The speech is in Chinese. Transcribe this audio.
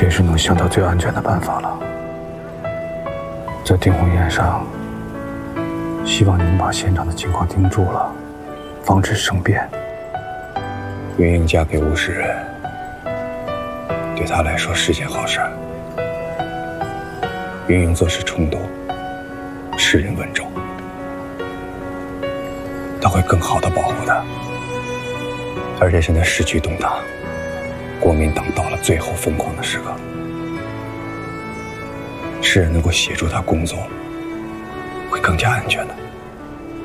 这是能想到最安全的办法了。在订婚宴上，希望您把现场的情况盯住了，防止生变。 云英嫁给吴世仁，对他来说是件好事。云英做事冲动，世人稳重，他会更好地保护他。而且现在时局动荡，国民党到了最后疯狂的时刻，世人能够协助他工作，会更加安全的。